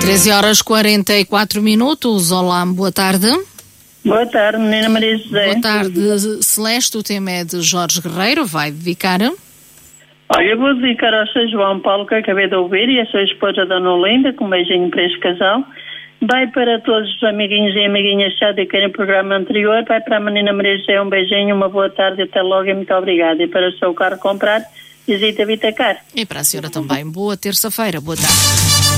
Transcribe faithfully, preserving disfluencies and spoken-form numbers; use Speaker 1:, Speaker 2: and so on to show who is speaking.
Speaker 1: treze horas e quarenta e quatro minutos. Olá, boa tarde.
Speaker 2: Boa tarde, menina Maria José.
Speaker 1: Boa tarde, Celeste. O tema é de Jorge Guerreiro. Vai dedicar?
Speaker 2: Olha, eu vou dedicar ao seu João Paulo, que acabei de ouvir, e a sua esposa, Dona Olinda, com um beijinho para este casal. Vai para todos os amiguinhos e amiguinhas que já dedicaram o programa anterior. Vai para a menina Maria José, um beijinho, uma boa tarde, até logo e muito obrigada. E para o seu carro comprar, visita Vitacar.
Speaker 1: E para a senhora também. Boa terça-feira. Boa tarde.